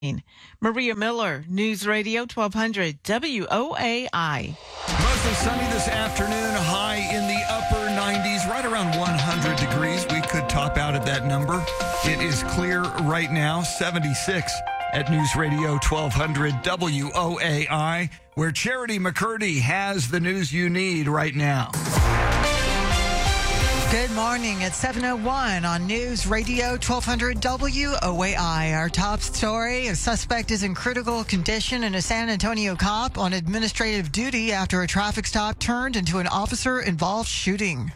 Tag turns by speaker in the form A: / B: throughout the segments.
A: Maria Miller, News Radio 1200 WOAI.
B: Mostly sunny this afternoon, high in the upper 90s, right around 100 degrees. We could top out at that number. It is clear right now, 76 at News Radio 1200 WOAI, where Charity McCurdy has the news you need right now.
C: Good morning. It's 7:01 on News Radio 1200 WOAI. Our top story, a suspect is in critical condition and a San Antonio cop on administrative duty after a traffic stop turned into an officer-involved shooting.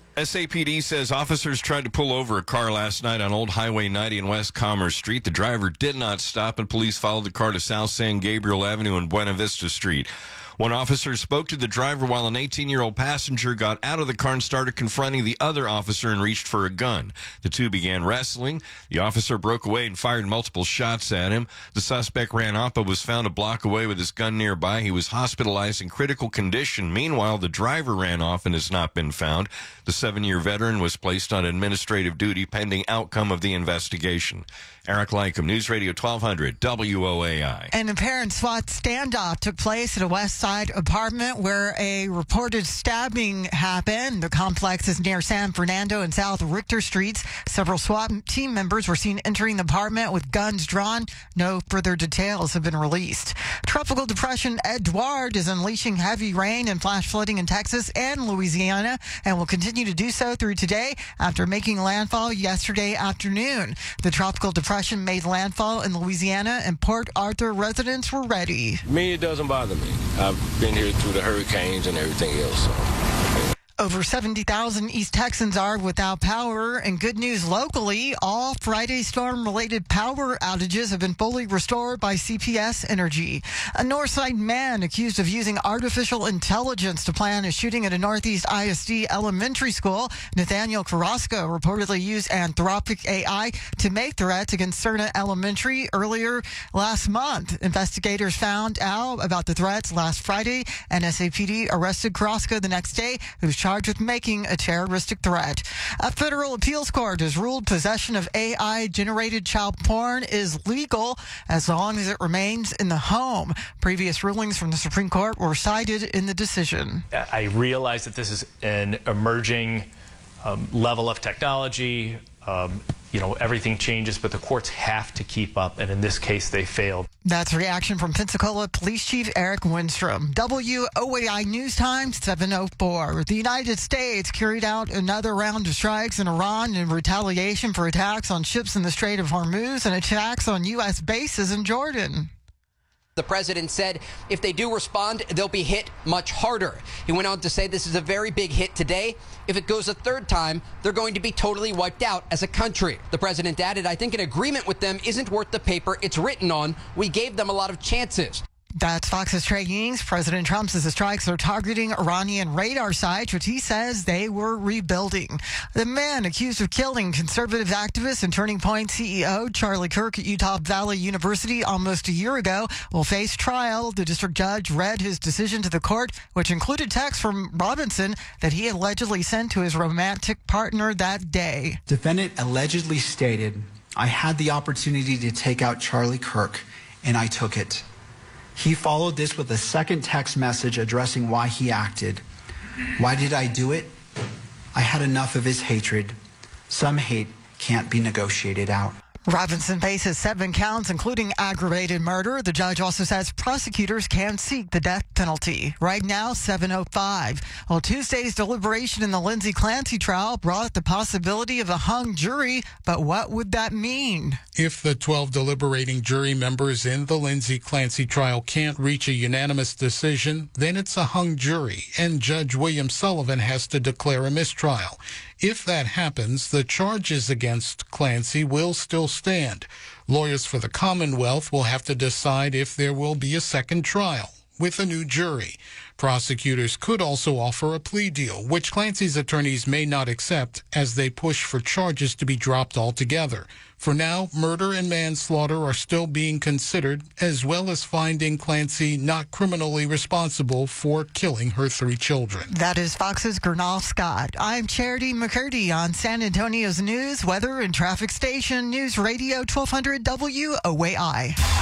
D: SAPD says officers tried to pull over a car last night on Old Highway 90 in West Commerce Street. The driver did not stop, and police followed the car to South San Gabriel Avenue and Buena Vista Street. One officer spoke to the driver while an 18-year-old passenger got out of the car and started confronting the other officer and reached for a gun. The two began wrestling. The officer broke away and fired multiple shots at him. The suspect ran off but was found a block away with his gun nearby. He was hospitalized in critical condition. Meanwhile, the driver ran off and has not been found. The 7-year veteran was placed on administrative duty pending outcome of the investigation. Eric Lycum, News Radio 1200 WOAI.
C: An apparent SWAT standoff took place at a West Side apartment where a reported stabbing happened. The complex is near San Fernando and South Richter Streets. Several SWAT team members were seen entering the apartment with guns drawn. No further details have been released. Tropical Depression Edouard is unleashing heavy rain and flash flooding in Texas and Louisiana and will continue to do so through today after making landfall yesterday afternoon. The Tropical Depression made landfall in Louisiana, and Port Arthur residents were ready.
E: Me, it doesn't bother me. I've been here through the hurricanes and everything else. So.
C: Over 70,000 East Texans are without power, and good news locally, all Friday storm-related power outages have been fully restored by CPS Energy. A Northside man accused of using artificial intelligence to plan a shooting at a Northeast ISD elementary school. Nathaniel Carrasco reportedly used Anthropic AI to make threats against Cerna Elementary earlier last month. Investigators found out about the threats last Friday, and SAPD arrested Carrasco the next day, who's charged with making a terroristic threat. A federal appeals court has ruled possession of AI-generated child porn is legal as long as it remains in the home. Previous rulings from the Supreme Court were cited in the decision.
F: I realize that this is an emerging level of technology. Everything changes, but the courts have to keep up, and in this case, they failed.
C: That's reaction from Pensacola Police Chief Eric Winstrom. WOAI News Time, 7:04. The United States carried out another round of strikes in Iran in retaliation for attacks on ships in the Strait of Hormuz and attacks on U.S. bases in Jordan.
G: The president said if they do respond, they'll be hit much harder. He went on to say this is a very big hit today. If it goes a third time, they're going to be totally wiped out as a country. The president added, I think an agreement with them isn't worth the paper it's written on. We gave them a lot of chances.
C: That's Fox's Trey Yings. President Trump says the strikes are targeting Iranian radar sites, which he says they were rebuilding. The man accused of killing conservative activist and Turning Point CEO Charlie Kirk at Utah Valley University almost a year ago will face trial. The district judge read his decision to the court, which included text from Robinson that he allegedly sent to his romantic partner that day.
H: Defendant allegedly stated, I had the opportunity to take out Charlie Kirk, and I took it. He followed this with a second text message addressing why he acted. Why did I do it? I had enough of his hatred. Some hate can't be negotiated out.
C: Robinson faces 7 counts, including aggravated murder. The judge also says prosecutors can seek the death penalty. Right now, 7:05. Well, Tuesday's deliberation in the Lindsay Clancy trial brought the possibility of a hung jury, but what would that mean?
I: If the 12 deliberating jury members in the Lindsay Clancy trial can't reach a unanimous decision, then it's a hung jury, and Judge William Sullivan has to declare a mistrial. If that happens, the charges against Clancy will still stand. Lawyers for the Commonwealth will have to decide if there will be a second trial with a new jury. Prosecutors could also offer a plea deal, which Clancy's attorneys may not accept as they push for charges to be dropped altogether. For now, murder and manslaughter are still being considered, as well as finding Clancy not criminally responsible for killing her 3 children.
C: That is Fox's Gernal Scott. I'm Charity McCurdy on San Antonio's news, weather, and traffic station, News Radio 1200 WOAI.